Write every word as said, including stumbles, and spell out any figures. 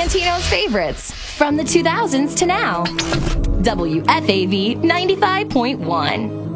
Santino's favorites from the two thousands to now. W F A V ninety-five point one.